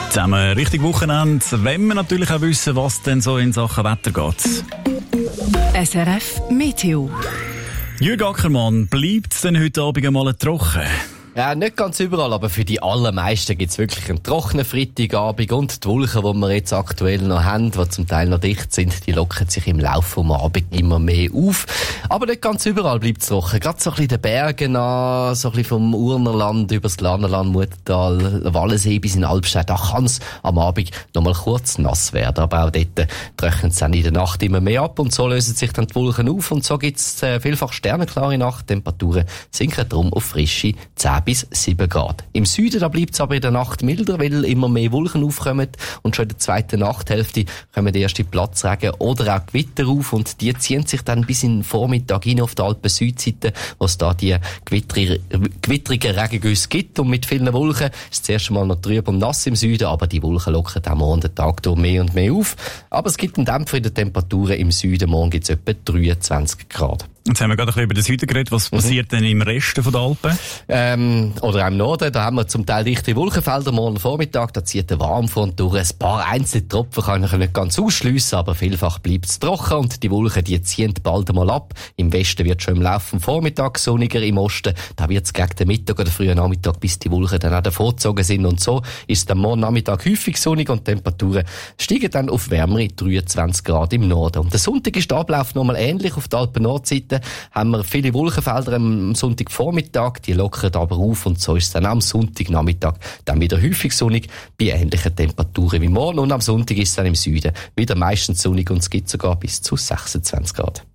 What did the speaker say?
Zusammen richtig Wochenende, wenn wir natürlich auch wissen, was denn so in Sachen Wetter geht. SRF Meteo. Jürg Ackermann, bleibt es denn heute Abend einmal trocken? Ja, nicht ganz überall, aber für die allermeisten gibt's wirklich einen trockenen Freitagabend und die Wolken, die wir jetzt aktuell noch haben, die zum Teil noch dicht sind, die lockern sich im Laufe des Abends immer mehr auf. Aber nicht ganz überall bleibt's trocken. Gerade so ein bisschen den Bergen an, so ein bisschen vom Urnerland über das Lannerland, Muttal, Wallensee bis in Albstadt, da kann's am Abend noch mal kurz nass werden. Aber auch dort trocknet es dann in der Nacht immer mehr ab und so lösen sich dann die Wolken auf und so gibt's vielfach sternenklare Nacht. Temperaturen sinken darum auf frische 10 bis 7 Grad. Im Süden da bleibt es aber in der Nacht milder, weil immer mehr Wolken aufkommen und schon in der zweiten Nachthälfte kommen die ersten Platzregen oder auch Gewitter auf und die ziehen sich dann bis in den Vormittag hin auf der Alpen-Südseite, wo es da die gewittrigen Regengüsse gibt und mit vielen Wolken ist es zuerst einmal noch trüb und nass im Süden, aber die Wolken lockern am morgen den Tag durch mehr und mehr auf. Aber es gibt einen Dämpfer in den Temperaturen im Süden. Morgen gibt es etwa 23 Grad. Jetzt haben wir gerade ein bisschen über den Süden geredet. Was passiert denn im Rest der Alpen? Oder im Norden, da haben wir zum Teil dichte Wolkenfelder morgen Vormittag, da zieht der Warmfront durch. Ein paar einzelne Tropfen kann ich nicht ganz ausschliessen, aber vielfach bleibt es trocken und die Wolken, die ziehen bald einmal ab. Im Westen wird schon im Laufe des Vormittags sonniger, im Osten, da wird es gegen den Mittag oder frühen Nachmittag, bis die Wolken dann auch davongezogen sind und so ist es dann morgen Nachmittag häufig sonnig und die Temperaturen steigen dann auf wärmere 23 Grad im Norden. Und der Sonntag ist der Ablauf nochmal ähnlich. Auf der Alpen-Nordseite haben wir viele Wolkenfelder am Sonntagvormittag, die lockern aber auf und so ist es dann am Sonntagnachmittag dann wieder häufig sonnig bei ähnlichen Temperaturen wie morgen und am Sonntag ist es dann im Süden wieder meistens sonnig und es gibt sogar bis zu 26 Grad.